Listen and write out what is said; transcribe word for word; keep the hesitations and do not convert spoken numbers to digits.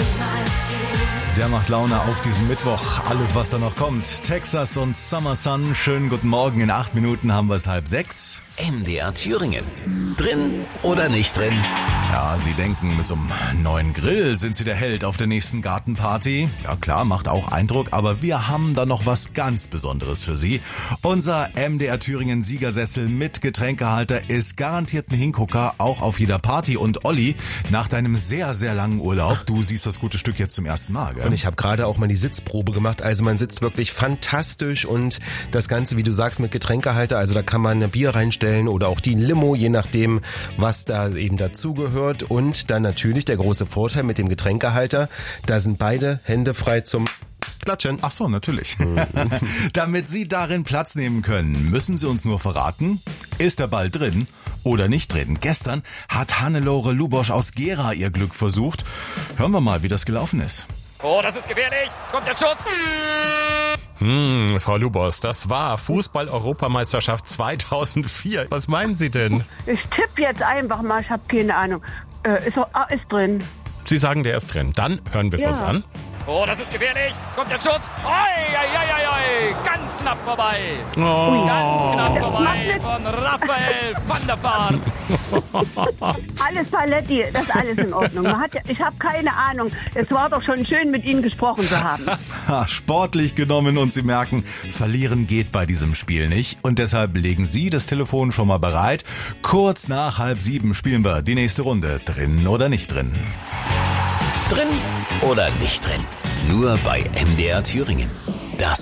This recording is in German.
Der macht Laune auf diesen Mittwoch. Alles, was da noch kommt. Texas und Summer Sun. Schönen guten Morgen. In acht Minuten haben wir es halb sechs. M D R Thüringen. Drin oder nicht drin? Ja, Sie denken, mit so einem neuen Grill sind Sie der Held auf der nächsten Gartenparty. Ja klar, macht auch Eindruck, aber wir haben da noch was ganz Besonderes für Sie. Unser M D R Thüringen Siegersessel mit Getränkehalter ist garantiert ein Hingucker, auch auf jeder Party. Und Olli, nach deinem sehr, sehr langen Urlaub, du siehst das gute Stück jetzt zum ersten Mal, gell? Und ich habe gerade auch mal die Sitzprobe gemacht. Also man sitzt wirklich fantastisch und das Ganze, wie du sagst, mit Getränkehalter. Also da kann man ein Bier reinstellen oder auch die Limo, je nachdem, was da eben dazugehört. Und dann natürlich der große Vorteil mit dem Getränkehalter, da sind beide Hände frei zum Klatschen. Ach so, natürlich. Damit Sie darin Platz nehmen können, müssen Sie uns nur verraten, ist der Ball drin oder nicht drin? Gestern hat Hannelore Lubosch aus Gera ihr Glück versucht. Hören wir mal, wie das gelaufen ist. Oh, das ist gefährlich. Kommt der Schutz. Hm, Frau Lubosch, das war Fußball-Europameisterschaft zweitausendvier. Was meinen Sie denn? Ich tippe jetzt einfach mal, ich habe keine Ahnung. Äh, ist, ah, ist drin. Sie sagen, der ist drin. Dann hören wir es Ja. uns an. Oh, das ist gefährlich. Kommt der Schutz. Oi, oi, oi, oi. Ganz knapp vorbei. Oh. Ganz knapp Das vorbei macht nicht- von Raphael van der Vaart. Alles Paletti, das ist alles in Ordnung. Man hat ja, ich habe keine Ahnung. Es war doch schon schön, mit Ihnen gesprochen zu haben. Ha, sportlich genommen und Sie merken, verlieren geht bei diesem Spiel nicht. Und deshalb legen Sie das Telefon schon mal bereit. Kurz nach halb sieben spielen wir die nächste Runde. Drin oder nicht drin? Drin oder nicht drin? Nur bei M D R Thüringen.